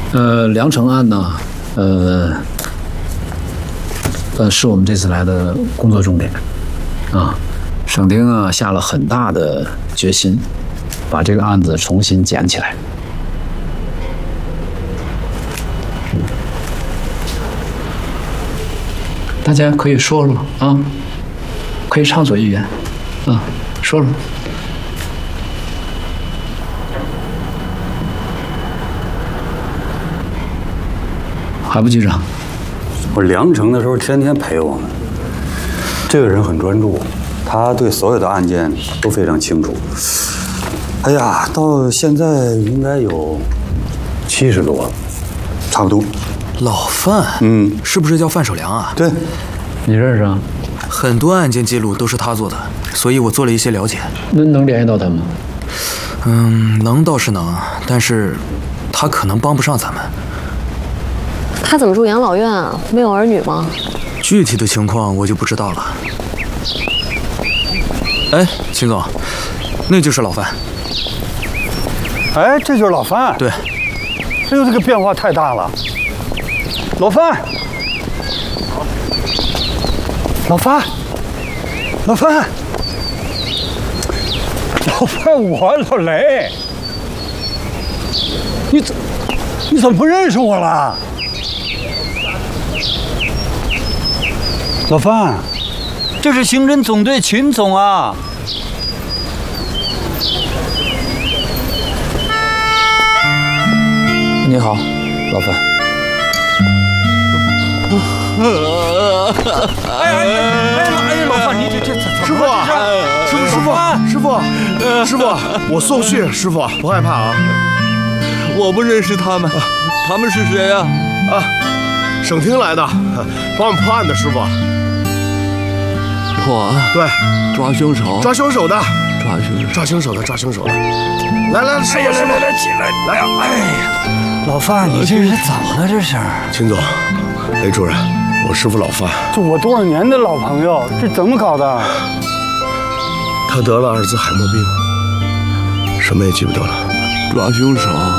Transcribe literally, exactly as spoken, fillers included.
呃，梁城案呢，呃，呃，是我们这次来的工作重点，啊，省厅啊下了很大的决心，把这个案子重新捡起来。大家可以说说啊，可以畅所欲言，啊，说说。海部局长， 我梁城的时候天天陪我们，这个人很专注，他对所有的案件都非常清楚。哎呀，到现在应该有七十多了，差不多。 老范， 嗯， 是不是叫范守良啊？ 对， 你认识啊？ 很多案件记录都是他做的，所以我做了一些了解。 那能联系到他吗？ 嗯，能倒是能，但是他可能帮不上咱们。 他怎么住养老院啊？没有儿女吗？ 具体的情况我就不知道了。哎，秦总，那就是老范。 哎，这就是老范。 对。 哎呦，这个变化太大了。老范，老范，老范，老范，我老雷，你怎你怎么不认识我了？老范，这是刑侦总队秦总啊！ 你好，老范。 哎哎哎哎，老范，你这这师傅啊，师傅师傅师傅师傅，我送讯，师傅不害怕啊。 我不认识他们，他们是谁呀？ 啊，省厅来的，帮我们破案的师傅。 破案？ 对， 抓凶手。 抓凶手的。 抓凶手。 抓凶手的，抓凶手的。来来，师傅师傅，来起来，来呀！哎呀， 老范，你这是怎么了？这是？ 秦总，雷主任，我师傅老范。 这我多少年的老朋友，这怎么搞的？ 他得了阿尔兹海默病，什么也记不得了。 抓凶手